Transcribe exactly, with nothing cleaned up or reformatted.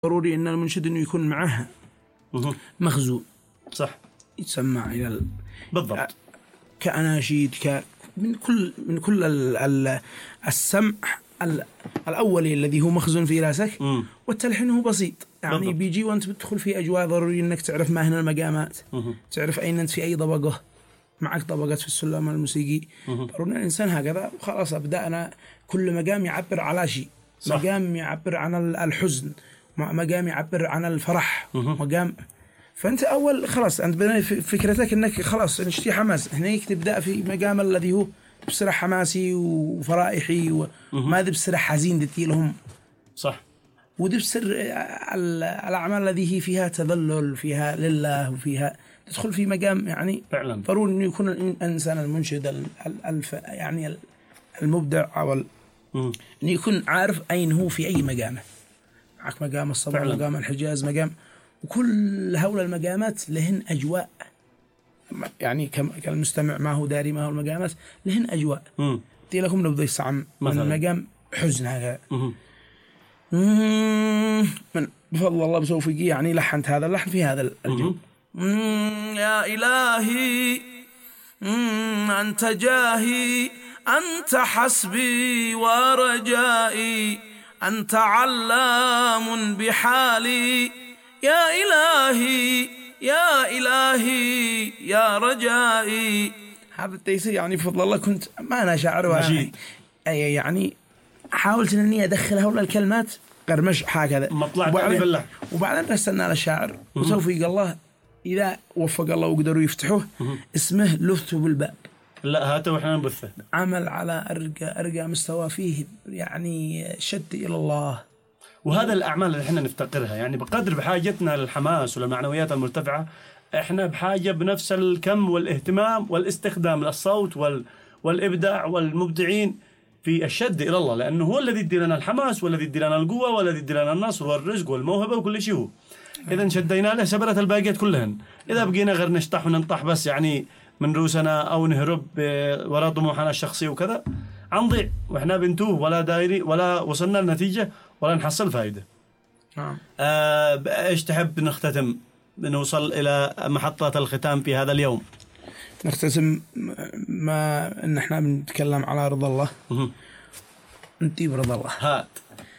ضروري أن المنشد إنه يكون معه مخزون، صح، يتسمع إلى ال... بالضبط، كأناشيد، ك من كل من كل ال... ال... السمع ال... الأولي الذي هو مخزون في راسك، م. والتلحين هو بسيط، يعني بالضبط. بيجي وأنت بتدخل في أجواء ضروري إنك تعرف ما هنا المقامات، م. تعرف أين أنت في أي طبقة، معك طبقات في السلم الموسيقي. ضروري الإنسان هكذا، وخلاص أبدأ أنا كل مقام يعبر على شيء، مقام يعبر عن الحزن، مقام يعبر عن الفرح، مقام. فأنت أول خلاص أنت بنيت فكرتك إنك خلاص نشتي حماس، هناك تبدأ في مقام الذي هو بصراحة حماسي وفرائحي، وما ذي بصراحة حزين دتي لهم، صح، ودي بسر الأعمال الذي هي فيها تذلل، فيها لله، وفيها تدخل في مقام يعني فعلا ضروري إنه يكون الإنسان المنشد الف يعني المبدع، أو إنه يكون عارف أين هو في أي مقامه. معك مقام الصبر، مقام الحجاز، مقام، وكل هؤلاء المقامات لهن أجواء، يعني كالمستمع ما هو داري ما هو المقامات لهن أجواء. دي لكم نبدأ يصعم من المقام حزن هذا من بفضل الله بسوفقي، يعني لحنت هذا اللحن في هذا الجو. يا إلهي أنت جاهي، أنت حسبي ورجائي، أنت علام بحالي، يا إلهي يا إلهي يا رجائي. هذا التيسير يعني بفضل الله. كنت ما أنا شاعر، أي يعني حاولت أنني أدخل هؤلاء الكلمات قرمش هكذا، وبعدين, وبعدين رسلنا للشاعر وتوفيق الله إذا وفق الله وقدروا يفتحوه، اسمه لث بالباب. لا هاته وإحنا نبثه، عمل على أرقى أرقى مستوى فيه، يعني شد إلى الله. وهذا الأعمال اللي إحنا نفتقرها، يعني بقدر بحاجتنا للحماس وللمعنويات المرتفعة، إحنا بحاجة بنفس الكم والاهتمام والاستخدام للصوت وال والإبداع والمبدعين في الشد إلى الله، لأنه هو الذي يدي لنا الحماس، والذي يدي لنا القوة، والذي يدي لنا النصر والرزق والموهبة وكل شيء هو. إذا شدينا له سبرت الباقيات كلهن. إذا بقينا غير نشطح وننطح بس يعني من روسنا أو نهرب وراء طموحنا الشخصي وكذا، عنضيع وإحنا بنتوه، ولا دايري ولا وصلنا لنتيجة ولا نحصل فائدة. نعم. آه إيش تحب نختتم نوصل إلى محطة الختام في هذا اليوم؟ نختتم ما إن إحنا بنتكلم على رضا الله، نتيب رضا الله. هات